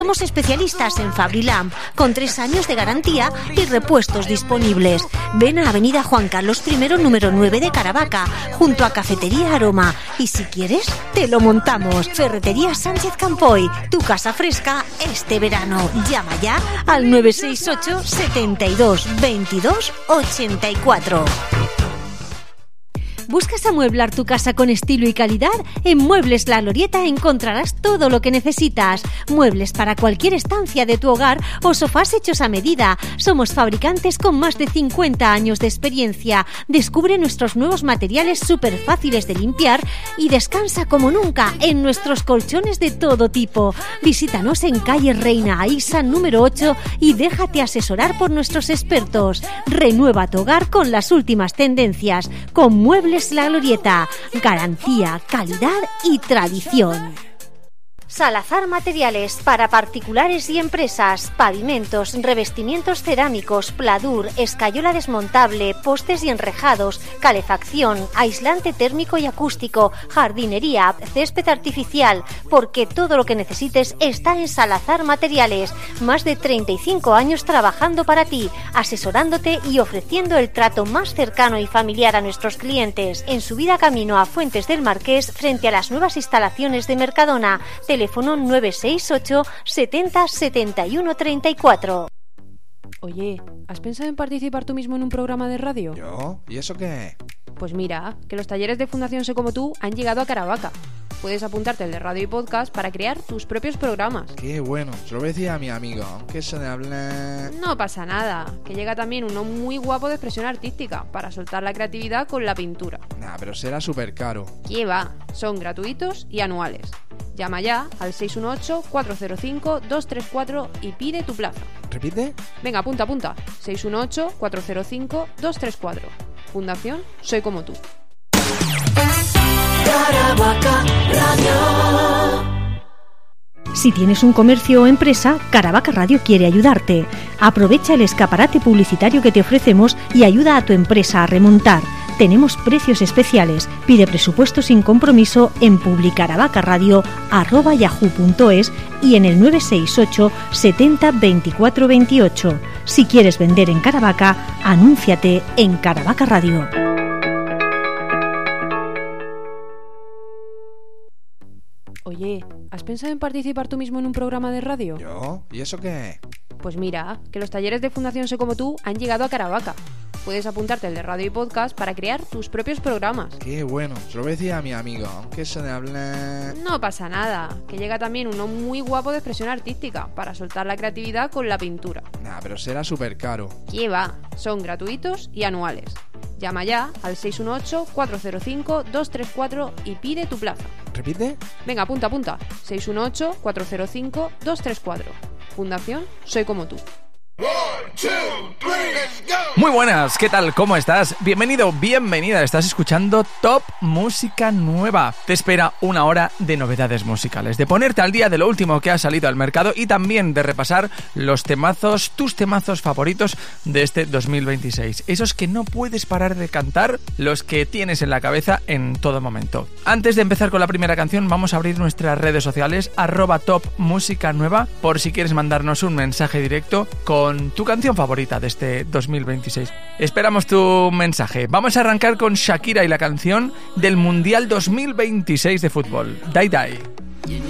Somos especialistas en Fabrilamp, con 3 años de garantía y repuestos disponibles. Ven a Avenida Juan Carlos I, número 9 de Caravaca, junto a Cafetería Aroma. Y si quieres, te lo montamos. Ferretería Sánchez Campoy, tu casa fresca este verano. Llama ya al 968 72 22 84. ¿Buscas amueblar tu casa con estilo y calidad? En Muebles La Glorieta encontrarás todo lo que necesitas. Muebles para cualquier estancia de tu hogar o sofás hechos a medida. Somos fabricantes con más de 50 años de experiencia. Descubre nuestros nuevos materiales súper fáciles de limpiar y descansa como nunca en nuestros colchones de todo tipo. Visítanos en calle Reina Aísa número 8 y déjate asesorar por nuestros expertos. Renueva tu hogar con las últimas tendencias. Con Muebles La Glorieta, garantía, calidad y tradición. Salazar Materiales para particulares y empresas, pavimentos, revestimientos cerámicos, pladur, escayola desmontable, postes y enrejados, calefacción, aislante térmico y acústico, jardinería, césped artificial, porque todo lo que necesites está en Salazar Materiales. Más de 35 años trabajando para ti, asesorándote y ofreciendo el trato más cercano y familiar a nuestros clientes. En subida camino a Fuentes del Marqués, frente a las nuevas instalaciones de Mercadona. Teléfono 968 70 71 34. Oye, ¿has pensado en participar tú mismo en un programa de radio? ¿Yo? ¿Y eso qué? Pues mira, que los talleres de Fundación Sé Como Tú han llegado a Caravaca. Puedes apuntarte al de radio y podcast para crear tus propios programas. Qué bueno, se lo voy a decir a mi amigo, aunque eso de hablar... No pasa nada, que llega también uno muy guapo de expresión artística, para soltar la creatividad con la pintura. Nah, pero será súper caro. ¿Qué va? Son gratuitos y anuales. Llama ya al 618-405-234 y pide tu plaza. ¿Repite? Venga, apunta. 618-405-234. Fundación Soy Como Tú. Caravaca Radio. Si tienes un comercio o empresa, Caravaca Radio quiere ayudarte. Aprovecha el escaparate publicitario que te ofrecemos y ayuda a tu empresa a remontar. Tenemos precios especiales. Pide presupuesto sin compromiso en publicaravacaradio@yahoo.es y en el 968 70 24 28. Si quieres vender en Caravaca, anúnciate en Caravaca Radio. Oye, ¿has pensado en participar tú mismo en un programa de radio? ¿Yo? ¿Y eso qué? Pues mira, que los talleres de Fundación Sé Como Tú han llegado a Caravaca. Puedes apuntarte al de radio y podcast para crear tus propios programas. Qué bueno, se lo voy a decir a mi amigo, aunque eso de hablar... No pasa nada, que llega también uno muy guapo de expresión artística, para soltar la creatividad con la pintura. Nah, pero será súper caro. ¿Qué va? Son gratuitos y anuales. Llama ya al 618-405-234 y pide tu plaza. ¿Repite? Venga, apunta. 618-405-234. Fundación Soy Como Tú. Muy buenas, ¿qué tal? ¿Cómo estás? Bienvenido, bienvenida, estás escuchando Top Música Nueva. Te espera una hora de novedades musicales, de ponerte al día de lo último que ha salido al mercado y también de repasar los temazos, tus temazos favoritos de este 2026. Esos que no puedes parar de cantar, los que tienes en la cabeza en todo momento. Antes de empezar con la primera canción, vamos a abrir nuestras redes sociales, @Top Música Nueva, por si quieres mandarnos un mensaje directo con tu canción favorita de este 2026. Esperamos tu mensaje. Vamos a arrancar con Shakira y la canción del Mundial 2026 de fútbol, Die Die.